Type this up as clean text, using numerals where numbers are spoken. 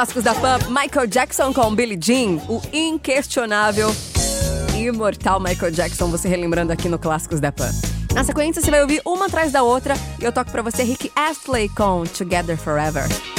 Clássicos da Pan, Michael Jackson com Billie Jean, o inquestionável e imortal Michael Jackson, você relembrando aqui no Clássicos da Pan. Na sequência você vai ouvir uma atrás da outra e eu toco pra você Rick Astley com Together Forever.